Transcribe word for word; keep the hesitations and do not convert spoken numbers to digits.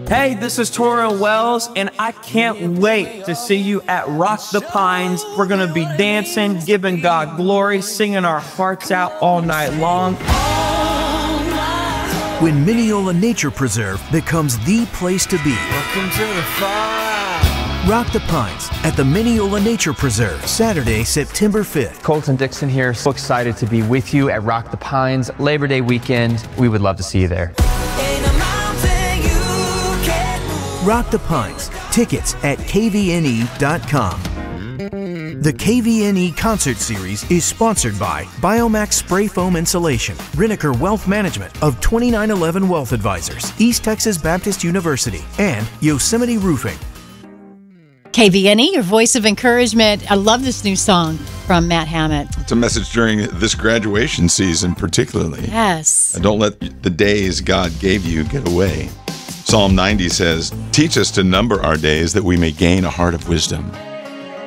Hey, this is Torrin Wells, and I can't wait to see you at Rock the Pines. We're going to be dancing, giving God glory, singing our hearts out all night long. When Mineola Nature Preserve becomes the place to be. Welcome to the far. Rock the Pines at the Mineola Nature Preserve, Saturday, September fifth. Colton Dixon here, so excited to be with you at Rock the Pines Labor Day weekend. We would love to see you there. Rock the Pines. Tickets at K V N E dot com. The K V N E Concert Series is sponsored by Biomax Spray Foam Insulation, Reniker Wealth Management of twenty-nine eleven Wealth Advisors, East Texas Baptist University, and Yosemite Roofing. K V N E, your voice of encouragement. I love this new song from Matt Hammett. It's a message during this graduation season particularly. Yes. And don't let the days God gave you get away. Psalm ninety says, "Teach us to number our days that we may gain a heart of wisdom."